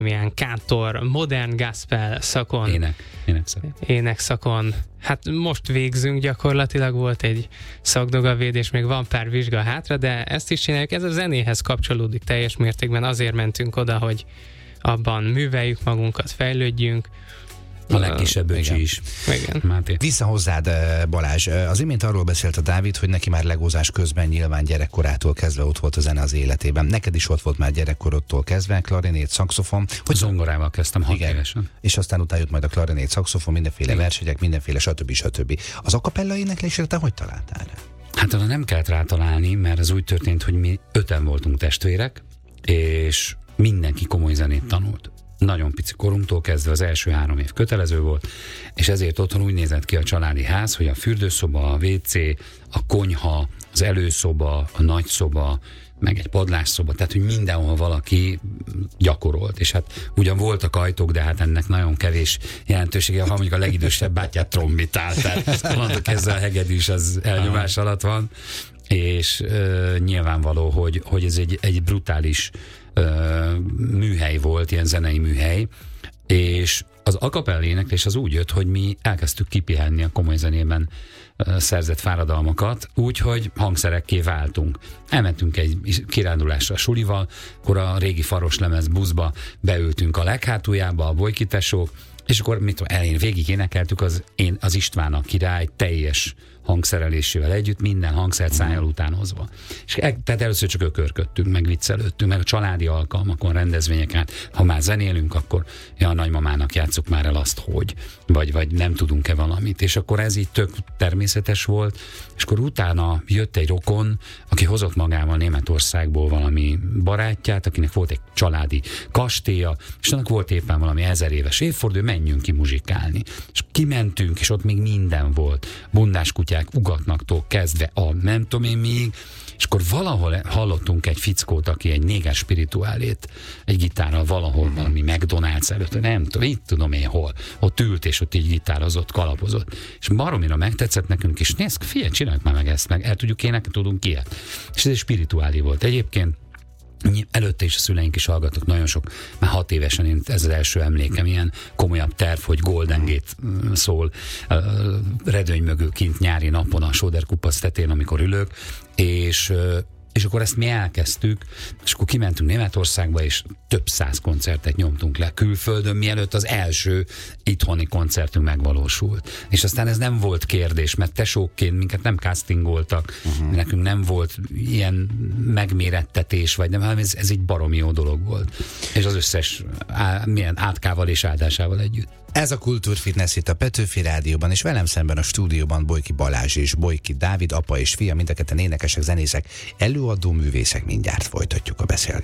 milyen kántor, modern gospel szakon. Ének szakon. Hát most végzünk gyakorlatilag, volt egy szakdogavéd, és még van pár vizsga hátra, de ezt is csináljuk. Ez a zenéhez kapcsolódik teljes mértékben, azért mentünk oda, hogy abban műveljük magunkat, fejlődjünk. A legkisebb öcsi is. Igen. Máté. Vissza hozzád, Balázs. Az imént arról beszélt a Dávid, hogy neki már legózás közben nyilván gyerekkorától kezdve ott volt a zene az életében. Neked is ott volt már gyerekkorodtól kezdve, klarinét, szaxofon. Hogy zongorával kezdtem 6 évesen. És aztán utána jött majd a klarinét, szaxofon, mindenféle versenyek, mindenféle stb. Az a kapella éneklésre te hogy találtál rá? Hát arra nem kellett rátalálni, mert az úgy történt, hogy mi 5-en voltunk testvérek, és mindenki komoly zenét tanult. Nagyon pici korunktól kezdve az első 3 év kötelező volt, és ezért otthon úgy nézett ki a családi ház, hogy a fürdőszoba, a WC, a konyha, az előszoba, a nagyszoba, meg egy padlásszoba, tehát hogy mindenhol valaki gyakorolt, és hát ugyan voltak ajtók, de hát ennek nagyon kevés jelentősége, ha mondjuk a legidősebb bátyát trombitál, tehát onnantól kezdve a hegedűs az elnyomás alatt van, és nyilvánvaló, hogy ez egy brutális műhely volt, ilyen zenei műhely, és az a cappella éneklés az úgy jött, hogy mi elkezdtük kipihenni a komoly zenében szerzett fáradalmakat, úgyhogy hangszerekké váltunk. Elmentünk egy kirándulásra a sulival, akkor a régi faroslemez buszba beültünk a leghátuljába, a Bolyki tesó, és akkor elén végig énekeltük az István a király teljes hangszerelésével együtt, minden hangszert szájjal utánozva. És tehát először csak ökörködtünk, meg viccelődtünk, meg a családi alkalmakon, rendezvényeken, ha már zenélünk, akkor a nagymamának játsszuk már el azt, hogy, vagy nem tudunk-e valamit. És akkor ez így tök természetes volt, és akkor utána jött egy rokon, aki hozott magával Németországból valami barátját, akinek volt egy családi kastélya, és annak volt éppen valami 1000 éves évforduló, menjünk ki muzsikálni. És kimentünk, és ott még minden volt. Bundás kutyák ugatnaktól kezdve a nem tudom én még, és akkor valahol hallottunk egy fickót, aki egy néger spirituálét egy gitárral valahol valami McDonald's előtt, nem tudom, itt tudom én hol, ott ült és ott így gitározott, kalapozott, és baromira megtetszett nekünk, és nézd, figyelj, csináljuk már meg ezt, meg el tudjuk énekelni, tudunk ilyet. És ez egy spirituálé volt. Egyébként előtte is a szüleink is hallgattak nagyon sok, már 6 évesen én ez az első emlékem, ilyen komolyabb terv, hogy Golden Gate szól redőny mögül kint nyári napon a Sóder kupac tetén, amikor ülök, és akkor ezt mi elkezdtük, és akkor kimentünk Németországba, és több 100 koncertet nyomtunk le külföldön, mielőtt az első itthoni koncertünk megvalósult. És aztán ez nem volt kérdés, mert tesókként minket nem castingoltak, nekünk nem volt ilyen megmérettetés, vagy nem, hanem ez egy baromi jó dolog volt. És az összes milyen átkával és áldásával együtt. Ez a Kultúrfitness itt a Petőfi Rádióban, és velem szemben a stúdióban Bolyki Balázs és Bolyki Dávid, apa és fia, mind a ketten énekesek, zenészek, előadó művészek. Mindjárt folytatjuk a beszélgetést.